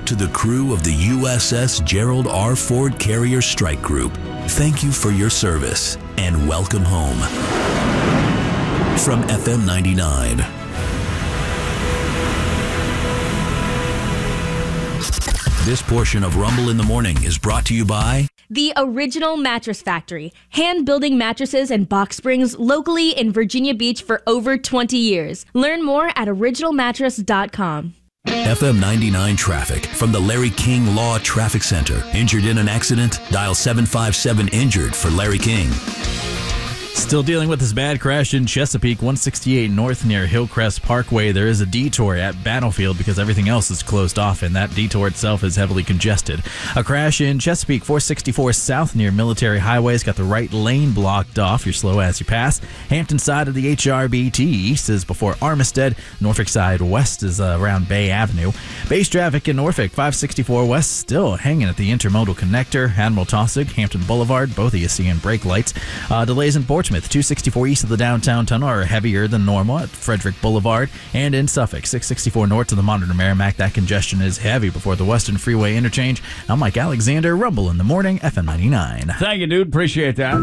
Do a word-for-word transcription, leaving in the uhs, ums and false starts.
To the crew of the U S S Gerald R. Ford Carrier Strike Group, thank you for your service and welcome home. From F M ninety-nine. This portion of Rumble in the Morning is brought to you by The Original Mattress Factory, hand-building mattresses and box springs locally in Virginia Beach for over twenty years. Learn more at original mattress dot com. F M ninety-nine traffic from the Larry King Law Traffic Center. Injured in an accident? Dial seven five seven injured for Larry King. Still dealing with this bad crash in Chesapeake, one sixty-eight North near Hillcrest Parkway. There is a detour at Battlefield because everything else is closed off, and that detour itself is heavily congested. A crash in Chesapeake, four sixty-four South near Military Highway. It's got the right lane blocked off. You're slow as you pass. Hampton side of the H R B T east is before Armistead. Norfolk side west is uh, around Bay Avenue. Base traffic in Norfolk, five sixty-four West, still hanging at the Intermodal Connector. Admiral Taussig, Hampton Boulevard, both of you seeing brake lights. Uh, delays in Portsmouth. two sixty-four east of the downtown tunnel are heavier than normal at Frederick Boulevard, and in Suffolk, six sixty-four north to the Monitor Merrimack. That congestion is heavy before the Western Freeway interchange. I'm Mike Alexander, Rumble in the Morning, F M ninety-nine. Thank you, dude. Appreciate that.